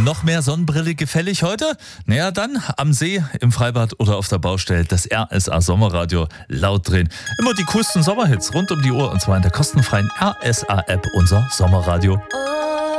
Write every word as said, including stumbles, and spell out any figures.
Noch mehr Sonnenbrille gefällig heute? Naja, dann am See, im Freibad oder auf der Baustelle das R S A Sommerradio laut drehen. Immer die coolsten Sommerhits rund um die Uhr und zwar in der kostenfreien R S A App, unser Sommerradio.